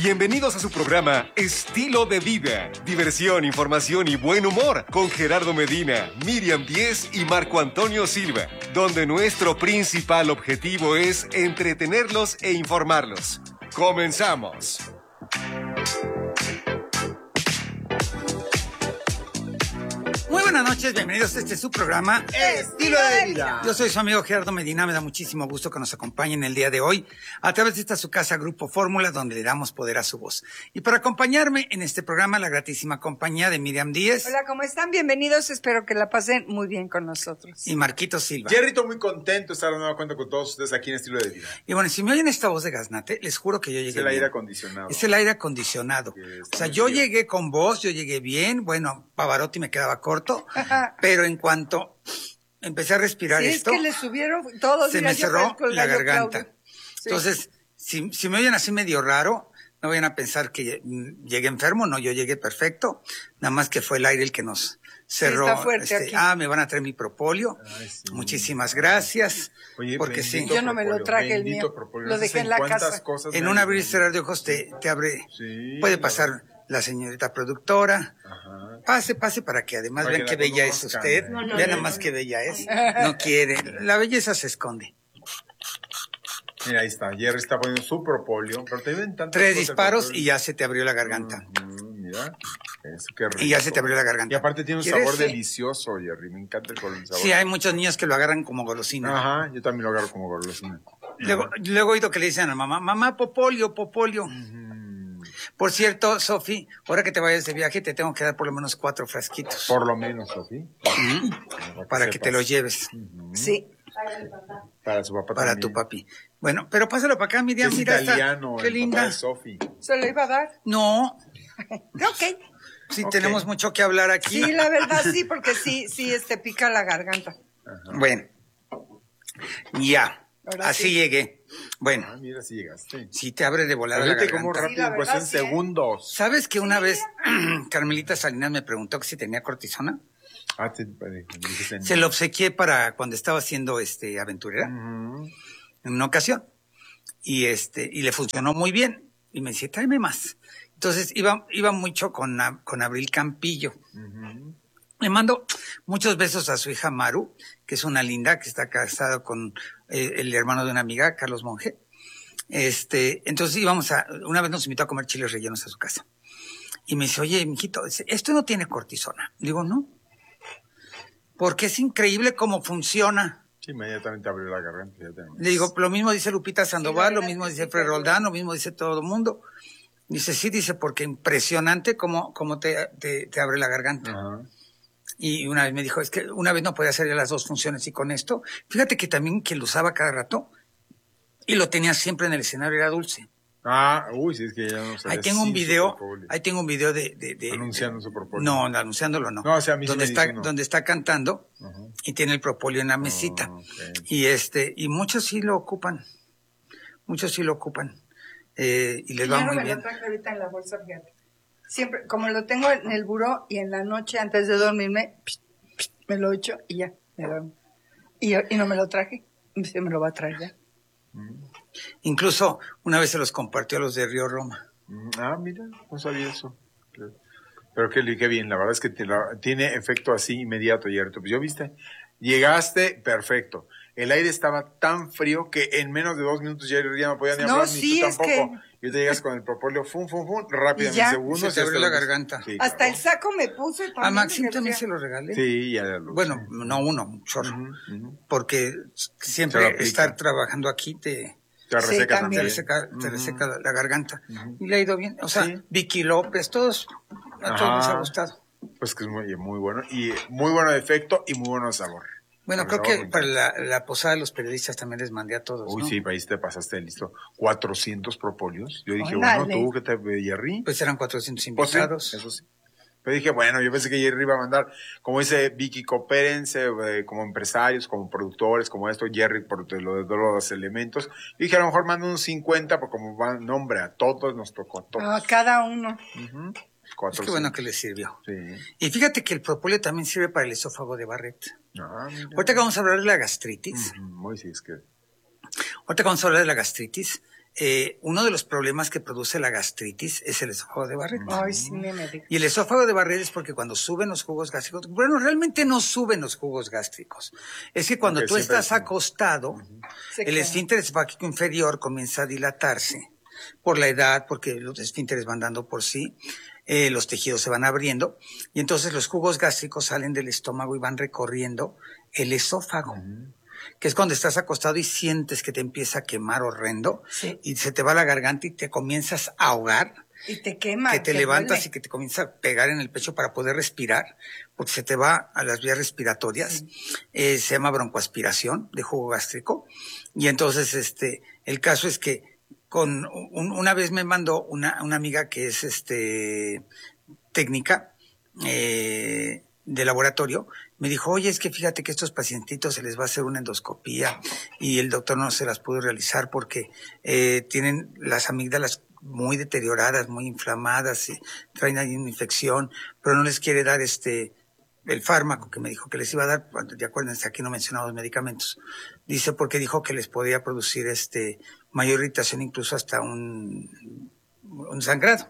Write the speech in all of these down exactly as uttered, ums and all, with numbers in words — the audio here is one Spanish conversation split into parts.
Bienvenidos a su programa Estilo de Vida. Diversión, información y buen humor con Gerardo Medina, Miriam Díez y Marco Antonio Silva, donde nuestro principal objetivo es entretenerlos e informarlos. ¡Comenzamos! Muy buenas noches, bienvenidos a este su programa Estilo de Vida. Yo soy su amigo Gerardo Medina, me da muchísimo gusto que nos acompañen el día de hoy a través de esta su casa Grupo Fórmula, donde le damos poder a su voz. Y para acompañarme en este programa, la gratísima compañía de Miriam Díez. Hola, ¿cómo están? Bienvenidos, espero que la pasen muy bien con nosotros. Y Marquito Silva. Jerrito, muy contento de estar de nueva cuenta con todos ustedes aquí en Estilo de Vida. Y bueno, si me oyen esta voz de gaznate, les juro que yo llegué Es el bien. aire acondicionado. Es el aire acondicionado. O sea, yo llegué con voz, yo llegué bien, bueno, Pavarotti me quedaba corto, pero en cuanto empecé a respirar Sí, esto, es que le subieron todos. se mira, me yo cerró parezco el la gallo garganta. Claudio. Sí. Entonces, si, si me oyen así medio raro, no vayan a pensar que mm, llegué enfermo, no, yo llegué perfecto, nada más que fue el aire el que nos cerró. está fuerte este, aquí. ah, me van a traer mi propóleo. Ay, sí. Muchísimas gracias. Oye, porque sí, bendito Yo no me lo propóleo, traje el bendito mío. propóleo. Lo No dejé sé en la cuántas casa. cosas en me- un abrir y cerrar de ojos te, te abre, Sí, puede la pasar verdad. la señorita productora. Ajá. Pase, pase para que además Para vean que qué la bella es conozcan. usted. No, no, Vean no, nada más no. qué bella es. No quiere. La belleza se esconde. Mira, ahí está. Jerry está poniendo su propóleo. Pero te ven tantas Tres cosas, disparos propóleo. y ya se te abrió la garganta. Mm, mira. Eso, qué rico. Y ya se te abrió la garganta. Y aparte tiene un ¿Quieres? sabor Sí. delicioso, Jerry. Me encanta el color sabor. Sí, hay muchos niños que lo agarran como golosina. Ajá, yo también lo agarro como golosina. Luego, luego he oído que le dicen a mamá, mamá, popolio, popolio. Mm, Por cierto, Sofi, ahora que te vayas de viaje, te tengo que dar por lo menos cuatro frasquitos. Por lo menos, Sofía. Para que te los lleves. Sí. Para su papá Para también. tu papi. Bueno, pero pásalo para acá, Miriam. Es Mira, esta- italiano, qué el papá linda. de Sofi. ¿Se lo iba a dar? No, Ok. sí Ok. tenemos mucho que hablar aquí. Sí, la verdad sí, porque sí, sí, este pica la garganta. Bueno, ya, Ahora así sí. llegué. Ah, Bueno, mira, si llegaste. sí te abre de volada la Fíjate cómo garganta. rápido, la en verdad, cuestión de sí, ¿eh? segundos. ¿Sabes que una vez Carmelita Salinas me preguntó que si tenía cortisona? Ah, te, te- te dijiste en- Se lo obsequié para cuando estaba haciendo este aventurera Ujú. en una ocasión y este y le funcionó muy bien y me decía tráeme más. Entonces iba iba mucho con a- con Abril Campillo. Ujú. Le mando muchos besos a su hija Maru, que es una linda, que está casada con eh, el hermano de una amiga, Carlos Monge. Este, entonces íbamos a, una vez nos invitó a comer chiles rellenos a su casa. Y me dice, oye, mijito, dice, esto no tiene cortisona. Digo, no. Porque es increíble cómo funciona. Sí, inmediatamente abrió la garganta. Ya tenemos. Le digo, lo mismo dice Lupita Sandoval, Sí, la lo verdad mismo que dice sí, Fred pero- Roldán, lo mismo dice todo el mundo. Dice, sí, dice, porque impresionante cómo, cómo te, te, te abre la garganta. Ajá. Y una vez me dijo, es que una vez no podía hacer ya las dos funciones y con esto, fíjate que también quien lo usaba cada rato y lo tenía siempre en el escenario era Dulce. Ah, uy, sí, es que ya no sé. Ahí tengo un video, ahí tengo un video de... de, de Anunciando de- su propóleo. No, no, anunciándolo no. No, o sea, a mí sí donde me está, dice, no. donde está cantando Ajá. y tiene el propóleo en la mesita. ok. Y este, y muchos sí lo ocupan, muchos sí lo ocupan. Eh, y les Yo va no muy me bien. lo traje ahorita en la bolsa, fíjate. Siempre, como lo tengo en el buró y en la noche antes de dormirme, psh, psh, me lo echo y ya, me duermo. Y, y no me lo traje, y se me lo va a traer ya. Incluso una vez se los compartió a los de Río Roma. Mm, Ah, mira, no sabía eso. Pero qué, qué bien, la verdad es que te la- tiene efecto así inmediato, Yerto. Pues yo viste, llegaste, perfecto. El aire estaba tan frío que en menos de dos minutos ya, ya no podía ni No, hablar, sí, ni tú es tampoco. que- Y te llegas con el propóleo, fum, fum, fum, rápido, Y ya, en segundos. se te ya abrió está la lo- garganta. Sí, Hasta claro. el saco me puse también. A Maxim porque también decía, se lo regalé. Sí, ya lo Bueno, sí. no uno, un chorro. Ujú, ujú. Porque Se lo siempre aplica. estar trabajando aquí te, Te Sí, reseca también. te también. reseca, te Ujú. reseca la, la garganta. Y le ha ido bien. O sea, Sí. Vicky López, todos, a todos nos ha Ajá. gustado. Pues que es muy, muy bueno. Y muy bueno de efecto y muy bueno de sabor. Bueno, El creo sabor que me para encanta. la, la posada de los periodistas también les mandé a todos, Uy, ¿no? sí, país te pasaste listo. cuatrocientos propóleos. Yo dije, Órale. bueno, tú que te Jerry. Pues eran cuatrocientos Pues sí, invitados. eso sí. Pero dije, bueno, yo pensé que Jerry iba a mandar, como dice Vicky, coopérense eh, como empresarios, como productores, como esto, Jerry, por lo de todos los elementos. Y dije, a lo mejor mando un cincuenta, porque como va, nombre, a todos nos tocó, a todos. A cada uno. Ujú. Pues cuatrocientos. qué bueno que les sirvió. Sí. Y fíjate que el propóleo también sirve para el esófago de Barrett. Ah, mira. Ahorita que vamos a hablar de la gastritis, Ujú, muy sí, es que... ahorita que vamos a hablar de la gastritis, eh, uno de los problemas que produce la gastritis es el esófago de Barrett. Ay, sí, me me dijo. Y el esófago de Barrett es porque cuando suben los jugos gástricos, bueno, realmente no suben los jugos gástricos. Es que cuando Porque tú siempre estás es- acostado, Se el queda. esfínter esofágico inferior comienza a dilatarse por la edad, porque los esfínteres van dando por sí, eh, los tejidos se van abriendo, y entonces los jugos gástricos salen del estómago y van recorriendo el esófago, que es cuando estás acostado y sientes que te empieza a quemar horrendo, Sí. y se te va la garganta y te comienzas a ahogar, Y te quema. que te levantas duele. y que te comienza a pegar en el pecho para poder respirar, porque se te va a las vías respiratorias. Eh, se llama broncoaspiración de jugo gástrico. Y entonces, este, el caso es que con un- una vez me mandó una, una amiga que es este técnica eh, de laboratorio, me dijo, oye, es que fíjate que estos pacientitos se les va a hacer una endoscopía y el doctor no se las pudo realizar porque eh, tienen las amígdalas muy deterioradas, muy inflamadas y traen ahí una infección, pero no les quiere dar este el fármaco que me dijo que les iba a dar, ya acuérdense, aquí no mencionamos medicamentos, dice porque dijo que les podía producir este mayor irritación, incluso hasta un, un sangrado.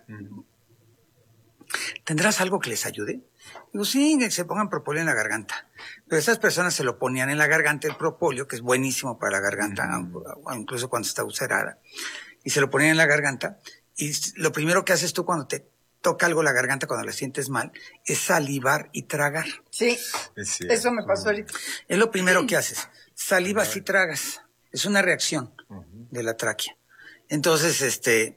¿Tendrás algo que les ayude? Digo, sí, que se pongan propóleo en la garganta. Pero esas personas se lo ponían en la garganta, el propóleo, que es buenísimo para la garganta, uh-huh. incluso cuando está ulcerada, y se lo ponían en la garganta, y lo primero que haces tú cuando te toca algo la garganta, cuando la sientes mal, es salivar y tragar. Sí, Es eso me pasó ahorita. Es lo primero que haces. Salivas y tragas. Es una reacción de la tráquea. Entonces, este,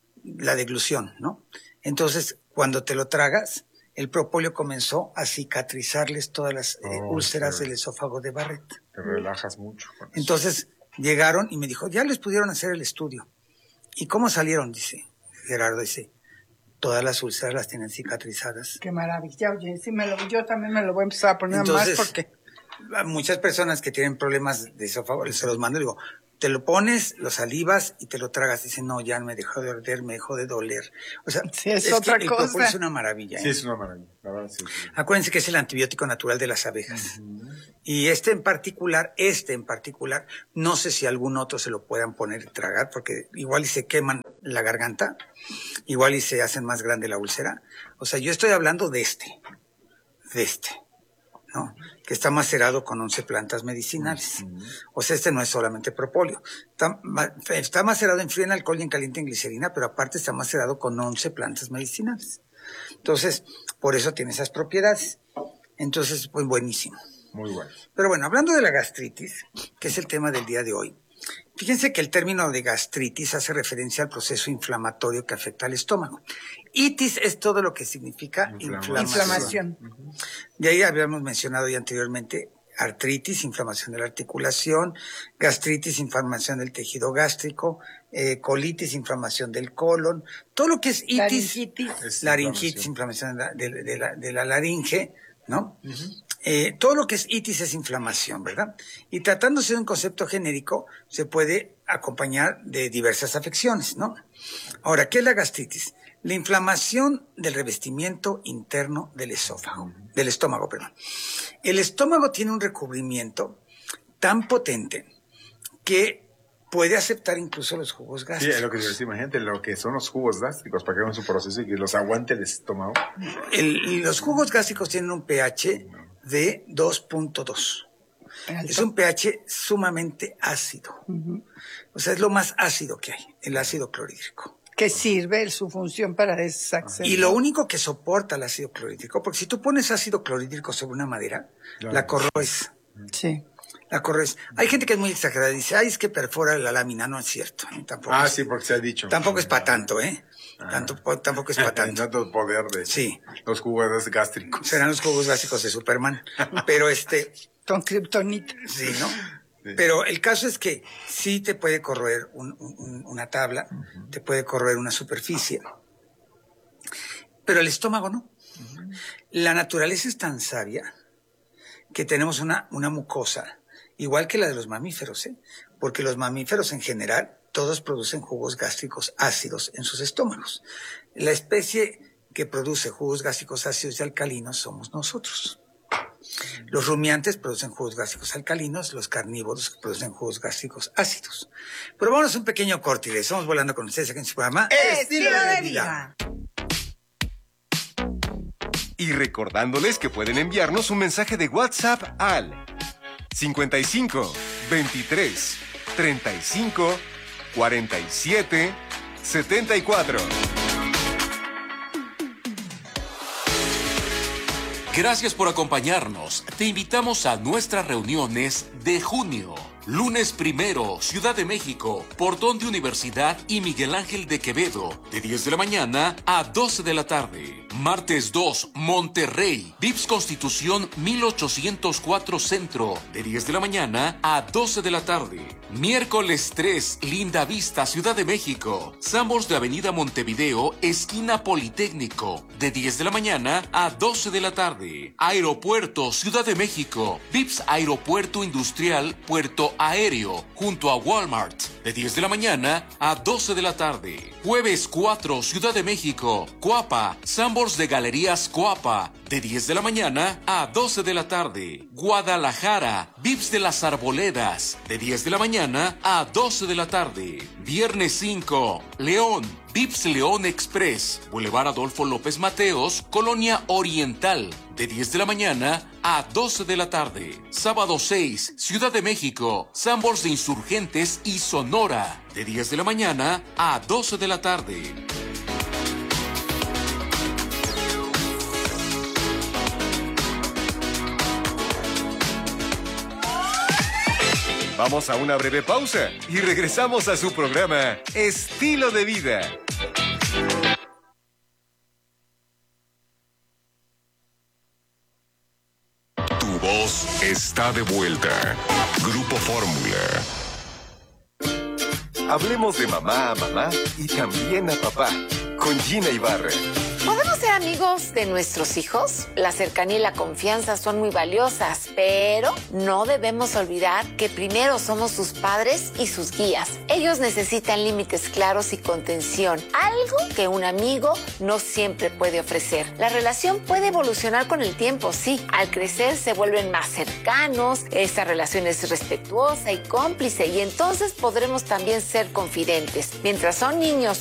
la deglución, ¿no? Entonces, cuando te lo tragas, el propóleo comenzó a cicatrizarles todas las eh, Oh, úlceras sí. del esófago de Barrett. Te relajas mucho. con eso. Entonces, llegaron y me dijo, ya les pudieron hacer el estudio. ¿Y cómo salieron? Dice Gerardo, dice, todas las úlceras las tienen cicatrizadas. Qué maravilla, oye, sí me lo, yo también me lo voy a empezar a poner Entonces, más porque a muchas personas que tienen problemas de esófago, se los mando y digo, te lo pones, lo salivas y te lo tragas. Dicen, no, ya me dejó de arder, me dejó de doler. O sea, Sí, es que otra el cosa. propóleo es una maravilla. Sí, ¿eh? es una maravilla. La verdad, sí, sí. Acuérdense que es el antibiótico natural de las abejas. Y este en particular, este en particular, no sé si algún otro se lo puedan poner y tragar, porque igual y se queman la garganta, igual y se hacen más grande la úlcera. O sea, yo estoy hablando de este, de este, ¿no? Que está macerado con once plantas medicinales. O sea, este no es solamente propóleo. Está, ma- está macerado en frío en alcohol y en caliente en glicerina, pero aparte está macerado con once plantas medicinales. Entonces, por eso tiene esas propiedades. Entonces, pues buenísimo. Muy bueno. Pero bueno, hablando de la gastritis, que es el tema del día de hoy, fíjense que el término de gastritis hace referencia al proceso inflamatorio que afecta al estómago. Itis es todo lo que significa Inflamación. inflamación. inflamación. De ahí habíamos mencionado ya anteriormente artritis, inflamación de la articulación, gastritis, inflamación del tejido gástrico, eh, colitis, inflamación del colon, todo lo que es itis, Laringitis. Es laringitis, inflamación de la, de- de la- de la laringe, ¿no? Eh, todo lo que es itis es inflamación, ¿verdad? Y tratándose de un concepto genérico, se puede acompañar de diversas afecciones, ¿no? Ahora, ¿qué es la gastritis? La inflamación del revestimiento interno del esófago, del estómago, perdón. El estómago tiene un recubrimiento tan potente que puede aceptar incluso los jugos Sí, gástricos. es lo que te decía, imagínate lo que son los jugos gástricos para que hagan su proceso y que los aguante el estómago. El- los jugos gástricos tienen un pH de dos punto dos. Es un pH sumamente ácido. O sea, es lo más ácido que hay, el ácido clorhídrico. Que sirve su función para deshacer. Y lo único que soporta el ácido clorhídrico, porque si tú pones ácido clorhídrico sobre una madera, Claro. la corroes. Sí. La corroes. Hay gente que es muy exagerada y dice, ay, es que perfora la lámina. No es cierto. ¿eh? Tampoco, Ah, es, sí, porque se ha dicho. tampoco es para tanto, ¿eh? Tanto, tampoco es para tanto. Tanto poder de Sí. los jugos gástricos. Serán los jugos gástricos de Superman. Pero este, Con kriptonita. sí, ¿no? Sí. Pero el caso es que sí te puede corroer un- un- una tabla, te puede corroer una superficie, pero el estómago no. La naturaleza es tan sabia que tenemos una, una mucosa, igual que la de los mamíferos, ¿eh? Porque los mamíferos en general, todos producen jugos gástricos ácidos en sus estómagos. La especie que produce jugos gástricos ácidos y alcalinos somos nosotros. Los rumiantes producen jugos gástricos alcalinos, los carnívoros producen jugos gástricos ácidos. Pero vámonos a un pequeño corte y le estamos volando con ustedes aquí en su programa Estilo de Vida. Y recordándoles que pueden enviarnos un mensaje de WhatsApp al cincuenta y cinco, veintitrés, treinta y cinco, cuarenta y siete, setenta y cuatro. Gracias por acompañarnos. Te invitamos a nuestras reuniones de junio. Lunes primero, Ciudad de México, Portón de Universidad y Miguel Ángel de Quevedo, de diez de la mañana a doce de la tarde. Martes dos, Monterrey, Vips Constitución mil ochocientos cuatro Centro, de diez de la mañana a doce de la tarde. Miércoles tres, Linda Vista, Ciudad de México, Sambors de Avenida Montevideo, esquina Politécnico, de diez de la mañana a doce de la tarde. Aeropuerto, Ciudad de México, Vips Aeropuerto Industrial, Puerto Aéreo, junto a Walmart, de diez de la mañana a doce de la tarde. Jueves cuatro, Ciudad de México, Coapa, Sambors de Galerías Coapa, de diez de la mañana a doce de la tarde. Guadalajara, Vips de las Arboledas, de diez de la mañana a doce de la tarde. Viernes cinco, León, Vips León Express, Boulevard Adolfo López Mateos, Colonia Oriental, de diez de la mañana a doce de la tarde. Sábado seis, Ciudad de México, Sambors de Insurgentes y Sonora, de diez de la mañana a doce de la tarde. Vamos a una breve pausa y regresamos a su programa Estilo de Vida. Tu voz está de vuelta. Grupo Fórmula. Hablemos de mamá a mamá y también a papá con Gina Ibarra. ¿Podemos ser amigos de nuestros hijos? La cercanía y la confianza son muy valiosas, pero no debemos olvidar que primero somos sus padres y sus guías. Ellos necesitan límites claros y contención, algo que un amigo no siempre puede ofrecer. La relación puede evolucionar con el tiempo, sí. Al crecer se vuelven más cercanos, esta relación es respetuosa y cómplice, y entonces podremos también ser confidentes. Mientras son niños